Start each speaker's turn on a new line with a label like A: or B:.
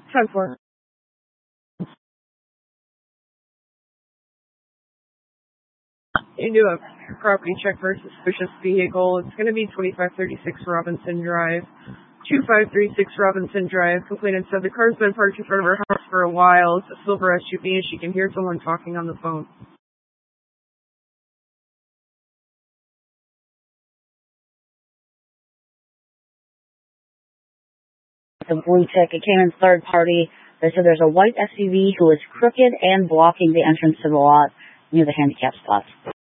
A: 10-4. You do a property check for a suspicious vehicle. It's going to be 2536 Robinson Drive. 2536 Robinson Drive. Complainant said the car's been parked in front of her house for a while. It's a silver SUV and she can hear someone talking on the phone.
B: The blue tick, it came in third party. They said there's a white SUV who is crooked and blocking the entrance to the lot near the handicap spots.